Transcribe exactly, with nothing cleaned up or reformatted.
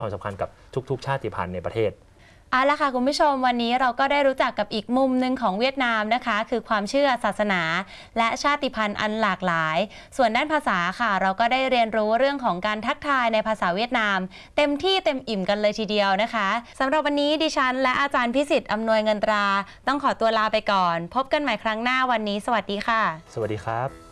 ความสำคัญกับทุกๆชาติพันธุ์ในประเทศเอาละค่ะคุณผู้ชมวันนี้เราก็ได้รู้จักกับอีกมุมหนึ่งของเวียดนามนะคะคือความเชื่อศาสนาและชาติพันธุ์อันหลากหลายส่วนด้านภาษาค่ะเราก็ได้เรียนรู้เรื่องของการทักทายในภาษาเวียดนามเต็มที่เต็มอิ่มกันเลยทีเดียวนะคะสำหรับวันนี้ดิฉันและอาจารย์พิสิทธิ์อำนวยเงินตราต้องขอตัวลาไปก่อนพบกันใหม่ครั้งหน้าวันนี้สวัสดีค่ะสวัสดีครับ